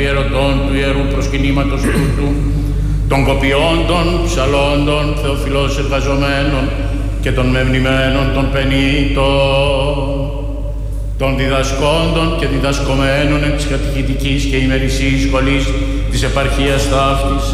αφιερωτών του Ιερού Προσκυνήματος τούτου, των κοπιόντων, ψαλόντων, θεοφιλώς εργαζομένων και των μεμνημένων των πενήτων, των διδασκόντων και διδασκομένων εκ της κατηχητικής και ημερησίας σχολής της επαρχίας ταύτης,